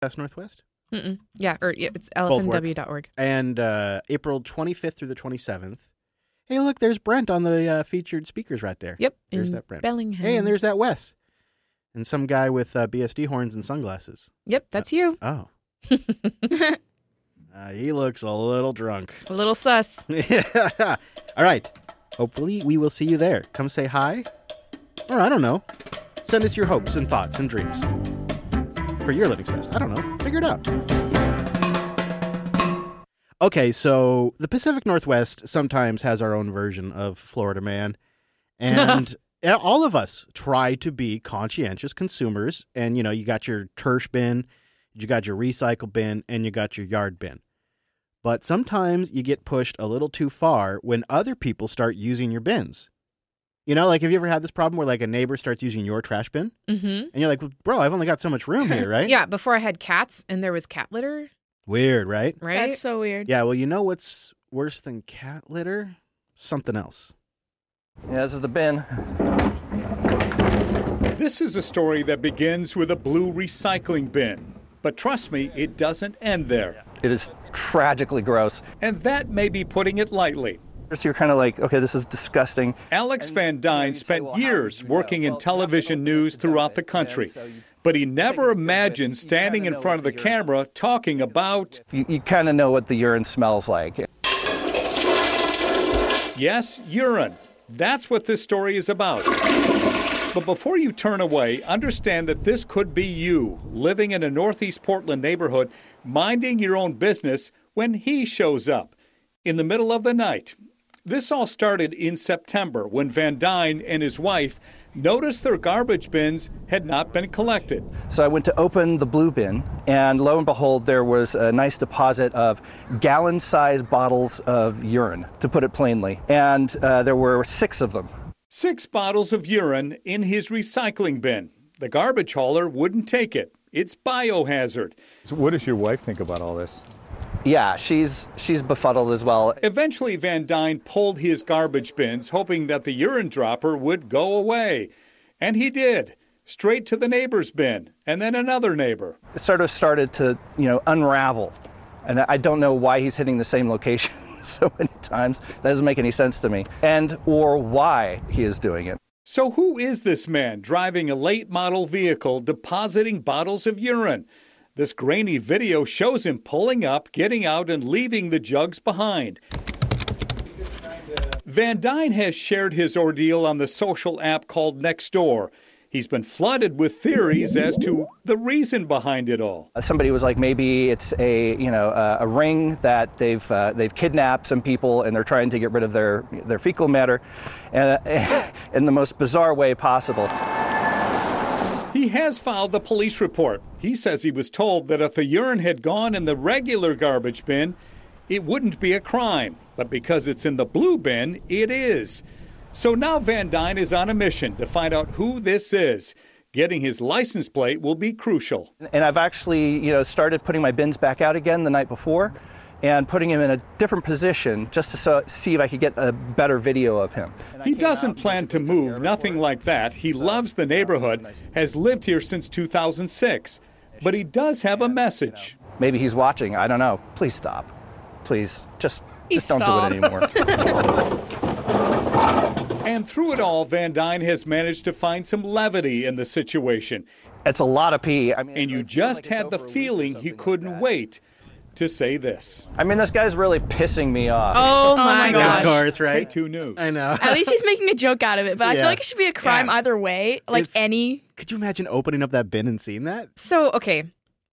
Northwest? Mm-mm. Yeah, it's elephantw.org. And April 25th through the 27th. Hey, look, there's Brent on the featured speakers right there. Yep. There's that Brent. Bellingham. Hey, and there's that Wes. And some guy with BSD horns and sunglasses. Yep, that's you. Oh. He looks a little drunk. A little sus. Yeah. All right. Hopefully we will see you there. Come say hi. Or I don't know. Send us your hopes and thoughts and dreams. For your Linux Fest. I don't know. Figure it out. Okay, so the Pacific Northwest sometimes has our own version of Florida Man. And all of us try to be conscientious consumers. And, you know, you got your Tersh bin, you got your recycle bin, and you got your yard bin. But sometimes you get pushed a little too far when other people start using your bins. You know, like, have you ever had this problem where, like, a neighbor starts using your trash bin? Mm-hmm. And you're like, well, bro, I've only got so much room here, right? Yeah, before I had cats and there was cat litter. Weird, right? Right? That's so weird. Yeah, well, you know what's worse than cat litter? Something else. Yeah, this is the bin. This is a story that begins with a blue recycling bin. But trust me, it doesn't end there. It is tragically gross. And that may be putting it lightly. So you're kind of like, okay, this is disgusting. Alex Van Dyne spent years working in television news throughout the country. But he never imagined standing in front of the camera talking about... You kind of know what the urine smells like. Yes, urine. That's what this story is about. But before you turn away, understand that this could be you, living in a Northeast Portland neighborhood, minding your own business when he shows up in the middle of the night. This all started in September when Van Dyne and his wife noticed their garbage bins had not been collected. So I went to open the blue bin, and lo and behold, there was a nice deposit of gallon-sized bottles of urine, to put it plainly. And there were 6 of them. 6 bottles of urine in his recycling bin. The garbage hauler wouldn't take it. It's biohazard. So what does your wife think about all this? Yeah, she's befuddled as well. Eventually, Van Dyne pulled his garbage bins, hoping that the urine dropper would go away. And he did. Straight to the neighbor's bin, and then another neighbor. It sort of started to, unravel. And I don't know why he's hitting the same location so many times. That doesn't make any sense to me. And or why he is doing it. So who is this man driving a late model vehicle depositing bottles of urine? This grainy video shows him pulling up, getting out, and leaving the jugs behind. Van Dyne has shared his ordeal on the social app called Nextdoor. He's been flooded with theories as to the reason behind it all. Somebody was like, maybe it's a ring that they've kidnapped some people and they're trying to get rid of their fecal matter in the most bizarre way possible. He has filed a police report. He says he was told that if the urine had gone in the regular garbage bin, it wouldn't be a crime. But because it's in the blue bin, it is. So now Van Dyne is on a mission to find out who this is. Getting his license plate will be crucial. And I've actually, started putting my bins back out again the night before and putting him in a different position just to see if I could get a better video of him. He doesn't plan to move, nothing like that. He loves the neighborhood, has lived here since 2006. But he does have a message. Maybe he's watching. I don't know. Please stop. Please, just don't do it anymore. And through it all, Van Dyne has managed to find some levity in the situation. It's a lot of pee. And you just had the feeling he couldn't wait to say this. This guy's really pissing me off. Oh my gosh. Of course, right? K2 News. I know. At least he's making a joke out of it, but I feel like it should be a crime either way. Like any. Could you imagine opening up that bin and seeing that? So, okay,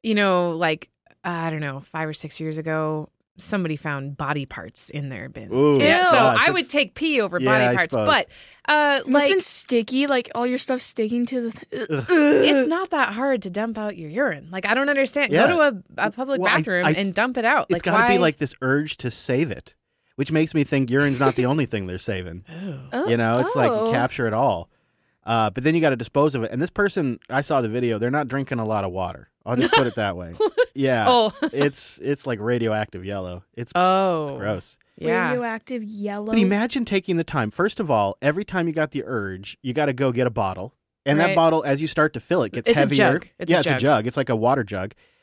I don't know, 5 or 6 years ago, somebody found body parts in their bins. Ooh, yeah, so gosh, I would take pee over body parts, but it must have been sticky, like all your stuff sticking to the. It's not that hard to dump out your urine. Like, I don't understand. Yeah. Go to a public bathroom and dump it out. It's got to be like this urge to save it, which makes me think urine's not the only thing they're saving. It's like you capture it all. But then you got to dispose of it. And this person, I saw the video, they're not drinking a lot of water. I'll just put it that way. Yeah. It's like radioactive yellow. It's gross. Yeah. Radioactive yellow. But imagine taking the time. First of all, every time you got the urge, you got to go get a bottle. And that bottle, as you start to fill it, gets heavier. It's a jug. It's a jug. It's like a water jug.